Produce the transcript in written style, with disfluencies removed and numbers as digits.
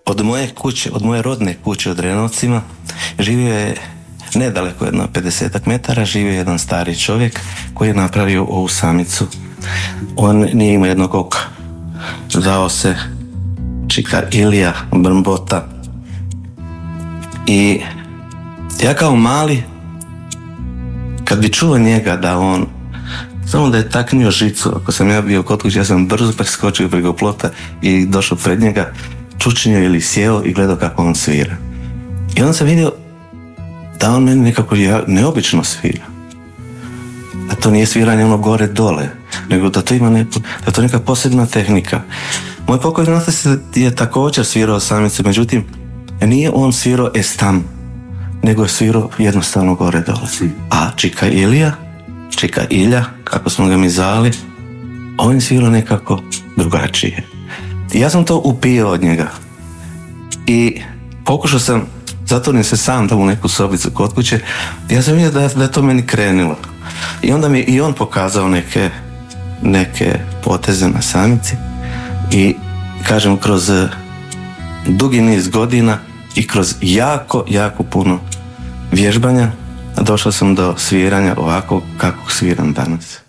od moje kuće, od moje rodne kuće u Drenovcima, živio je nedaleko, jedno 50 metara, živio je jedan stari čovjek koji je napravio ovu samicu. On nije imao jednog oka. Zvao se Čika Ilija Brmbota. I ja kao mali, kad bi čuo njega da on, samo da je taknio žicu, ako sam ja bio kod kuće, ja sam brzo preskočio preko plota i došao pred njega, čučnio ili sjeo i gledao kako on svira. I onda sam vidio da on meni nekako neobično svira. Da to nije sviranje ono gore dole, nego da to ima da je to neka posebna tehnika. Moj pokojni otac je također svirao samice, međutim, nije on svirao estam, nego je svirao jednostavno gore dole. A Čika Ilja, kako smo ga mi zvali, on je svirao nekako drugačije. I ja sam to upio od njega. I pokušao sam, zatvorim se sam tamo u neku sobicu kod kuće, ja sam vidio da je to meni krenulo. I onda mi i on pokazao neke poteze na samici i, kažem, kroz dugi niz godina i kroz jako puno vježbanja došao sam do sviranja ovako kako sviram danas.